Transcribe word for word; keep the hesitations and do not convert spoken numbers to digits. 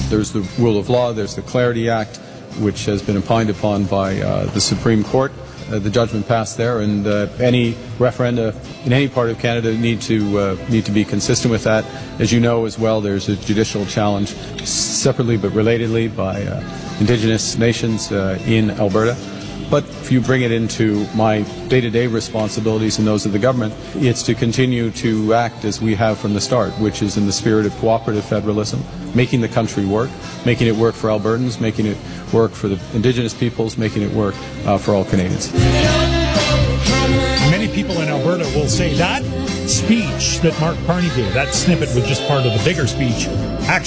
There's the rule of law, there's the Clarity Act, which has been opined upon by uh, the Supreme Court. Uh, the judgment passed there, and uh, any referenda in any part of Canada need to uh, need to be consistent with that. As you know as well, there's a judicial challenge separately but relatedly by uh, Indigenous nations uh, in Alberta. But if you bring it into my day-to-day responsibilities and those of the government, it's to continue to act as we have from the start, which is in the spirit of cooperative federalism, making the country work, making it work for Albertans, making it work for the Indigenous peoples, making it work uh, for all Canadians. Many people in Alberta will say that speech that Mark Carney gave, that snippet was just part of the bigger speech, actually